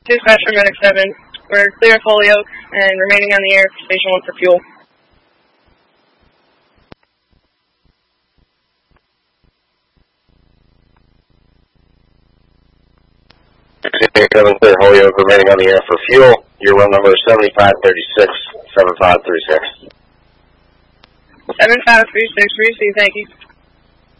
Dispatch from Medic 7. We're clear of Holyoke and remaining on the air for Station 1 for fuel. Clear Holyoke, remaining on the air for fuel. Your run number is 7536, 7536. 7536, receive, thank you.